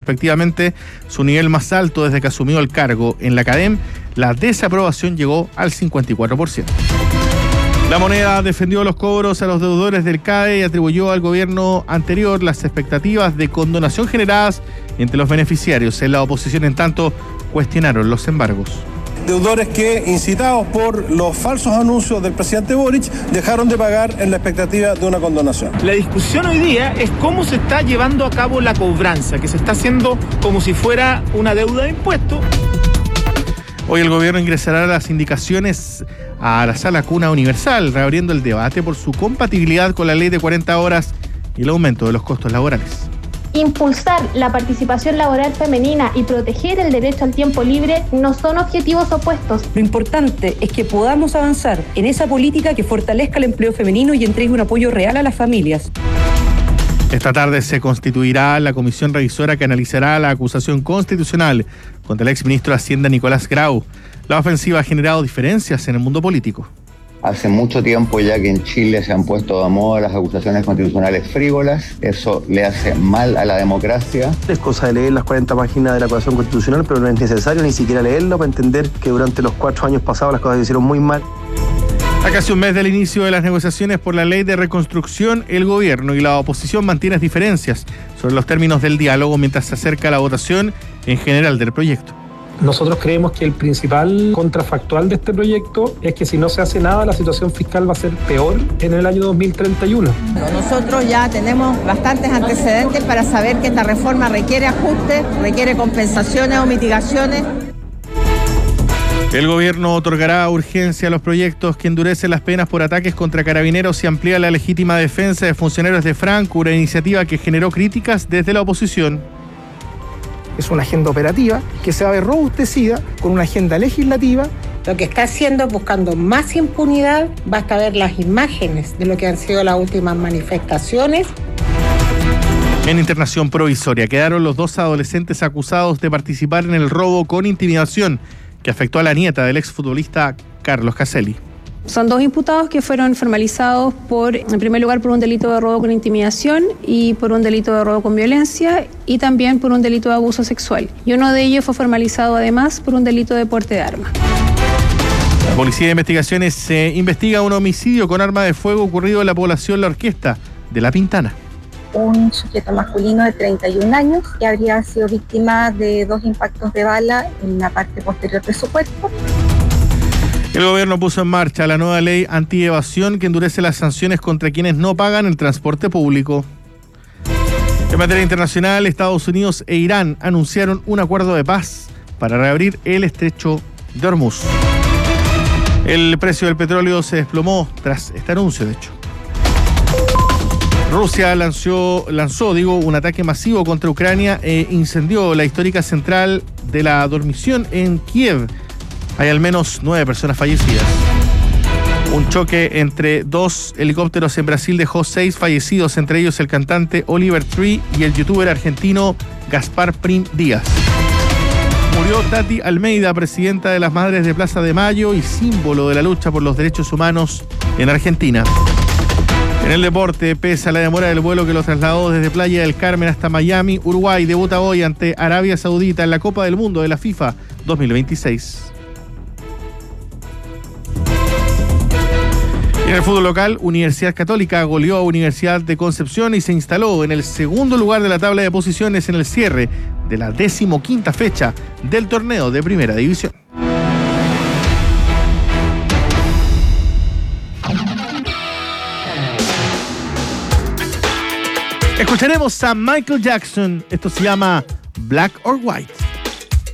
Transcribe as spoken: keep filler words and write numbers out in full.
respectivamente, su nivel más alto desde que asumió el cargo. En la CADEM, la desaprobación llegó al cincuenta y cuatro por ciento. La Moneda defendió los cobros a los deudores del C A D E y atribuyó al gobierno anterior las expectativas de condonación generadas entre los beneficiarios. En la oposición, en tanto, cuestionaron los embargos. Deudores que, incitados por los falsos anuncios del presidente Boric, dejaron de pagar en la expectativa de una condonación. La discusión hoy día es cómo se está llevando a cabo la cobranza, que se está haciendo como si fuera una deuda de impuestos. Hoy el gobierno ingresará las indicaciones a la Sala Cuna Universal, reabriendo el debate por su compatibilidad con la ley de cuarenta horas y el aumento de los costos laborales. Impulsar la participación laboral femenina y proteger el derecho al tiempo libre no son objetivos opuestos. Lo importante es que podamos avanzar en esa política que fortalezca el empleo femenino y entregue un apoyo real a las familias. Esta tarde se constituirá la comisión revisora que analizará la acusación constitucional contra el exministro de Hacienda Nicolás Grau. La ofensiva ha generado diferencias en el mundo político. Hace mucho tiempo ya que en Chile se han puesto de moda las acusaciones constitucionales frívolas. Eso le hace mal a la democracia. Es cosa de leer las cuarenta páginas de la acusación constitucional, pero no es necesario ni siquiera leerlo para entender que durante los cuatro años pasados las cosas se hicieron muy mal. A casi un mes del inicio de las negociaciones por la ley de reconstrucción, el gobierno y la oposición mantienen diferencias sobre los términos del diálogo mientras se acerca la votación en general del proyecto. Nosotros creemos que el principal contrafactual de este proyecto es que si no se hace nada, la situación fiscal va a ser peor en el año dos mil treinta y uno. Nosotros ya tenemos bastantes antecedentes para saber que esta reforma requiere ajustes, requiere compensaciones o mitigaciones. El gobierno otorgará urgencia a los proyectos que endurecen las penas por ataques contra carabineros y amplía la legítima defensa de funcionarios de Franco, una iniciativa que generó críticas desde la oposición. Es una agenda operativa que se va a ver robustecida con una agenda legislativa. Lo que está haciendo es buscando más impunidad. Basta ver las imágenes de lo que han sido las últimas manifestaciones. En internación provisoria quedaron los dos adolescentes acusados de participar en el robo con intimidación que afectó a la nieta del exfutbolista Carlos Caselli. Son dos imputados que fueron formalizados por, en primer lugar, por un delito de robo con intimidación y por un delito de robo con violencia y también por un delito de abuso sexual. Y uno de ellos fue formalizado además por un delito de porte de arma. La Policía de Investigaciones se eh, investiga un homicidio con arma de fuego ocurrido en la población La Orquesta de La Pintana. Un sujeto masculino de treinta y un años que habría sido víctima de dos impactos de bala en la parte posterior de su cuerpo. El gobierno puso en marcha la nueva ley anti-evasión que endurece las sanciones contra quienes no pagan el transporte público. En materia internacional, Estados Unidos e Irán anunciaron un acuerdo de paz para reabrir el estrecho de Hormuz. El precio del petróleo se desplomó tras este anuncio, de hecho. Rusia lanzó, lanzó digo, un ataque masivo contra Ucrania e incendió la histórica central de la dormición en Kiev. Hay al menos nueve personas fallecidas. Un choque entre dos helicópteros en Brasil dejó seis fallecidos, entre ellos el cantante Oliver Tree y el youtuber argentino Gaspar Prim Díaz. Murió Tati Almeida, presidenta de las Madres de Plaza de Mayo y símbolo de la lucha por los derechos humanos en Argentina. En el deporte, pese a la demora del vuelo que lo trasladó desde Playa del Carmen hasta Miami, Uruguay debuta hoy ante Arabia Saudita en la Copa del Mundo de la FIFA dos mil veintiséis. En el fútbol local, Universidad Católica goleó a Universidad de Concepción y se instaló en el segundo lugar de la tabla de posiciones en el cierre de la decimoquinta fecha del torneo de Primera División. Escucharemos a Michael Jackson. Esto se llama Black or White.